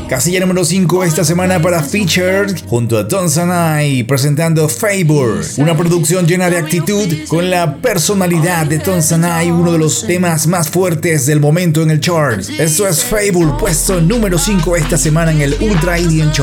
Casilla número 5 esta semana para Featured junto a Don Sanai presentando Fable, una producción llena de actitud con la personalidad de Don Sanai, uno de los temas más fuertes del momento en el chart. Esto es Fable, puesto número 5 esta semana en el Ultra EDM Chart.